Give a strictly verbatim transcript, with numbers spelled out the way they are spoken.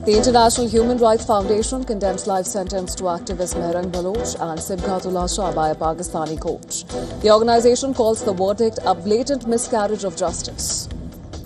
The International Human Rights Foundation condemns life sentence to activist Mehrang Baloch and Sibghatullah Shah by a Pakistani court. The organisation calls the verdict a blatant miscarriage of justice.